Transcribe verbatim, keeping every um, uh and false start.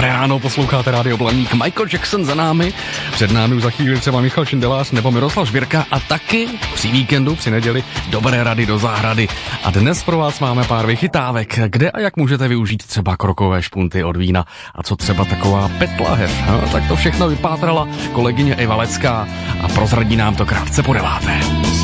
Dobré ráno, posloucháte Rádio Blaník. Michael Jackson za námi, před námi už za chvíli třeba Michal Šindelář nebo Miroslav Žbírka a taky při víkendu, při neděli, dobré rady do zahrady. A dnes pro vás máme pár vychytávek, kde a jak můžete využít třeba krokové špunty od vína a co třeba taková petlahev. No, tak to všechno vypátrala kolegyně Iva Lecká a prozradí nám to krátce po deváté.